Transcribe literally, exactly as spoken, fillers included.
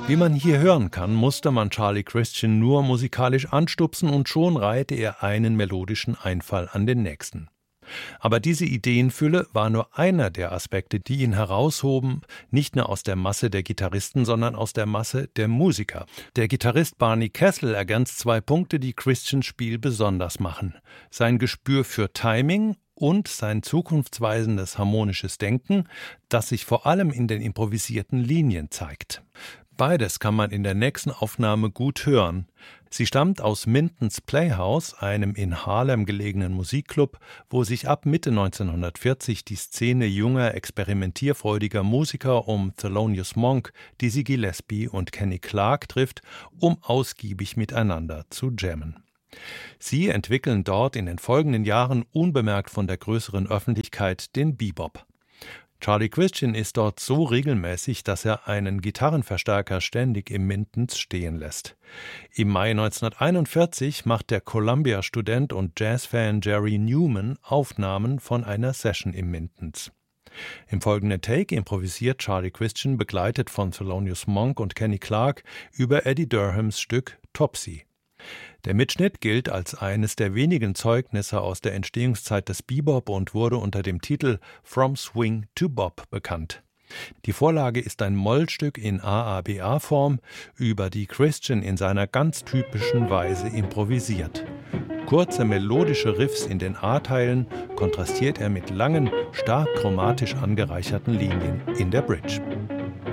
Wie man hier hören kann, musste man Charlie Christian nur musikalisch anstupsen und schon reihte er einen melodischen Einfall an den nächsten. Aber diese Ideenfülle war nur einer der Aspekte, die ihn heraushoben, nicht nur aus der Masse der Gitarristen, sondern aus der Masse der Musiker. Der Gitarrist Barney Kessel ergänzt zwei Punkte, die Christians Spiel besonders machen: sein Gespür für Timing und sein zukunftsweisendes harmonisches Denken, das sich vor allem in den improvisierten Linien zeigt. Beides kann man in der nächsten Aufnahme gut hören. Sie stammt aus Mintons Playhouse, einem in Harlem gelegenen Musikclub, wo sich ab Mitte neunzehnhundertvierzig die Szene junger, experimentierfreudiger Musiker um Thelonious Monk, Dizzy Gillespie und Kenny Clarke trifft, um ausgiebig miteinander zu jammen. Sie entwickeln dort in den folgenden Jahren unbemerkt von der größeren Öffentlichkeit den Bebop. Charlie Christian ist dort so regelmäßig, dass er einen Gitarrenverstärker ständig im Mintons stehen lässt. Im Mai neunzehnhunderteinundvierzig macht der Columbia-Student und Jazzfan Jerry Newman Aufnahmen von einer Session im Mintons. Im folgenden Take improvisiert Charlie Christian, begleitet von Thelonious Monk und Kenny Clarke, über Eddie Durhams Stück Topsy. Der Mitschnitt gilt als eines der wenigen Zeugnisse aus der Entstehungszeit des Bebop und wurde unter dem Titel From Swing to Bop bekannt. Die Vorlage ist ein Mollstück in A A B A-Form, über die Christian in seiner ganz typischen Weise improvisiert. Kurze melodische Riffs in den A-Teilen kontrastiert er mit langen, stark chromatisch angereicherten Linien in der Bridge.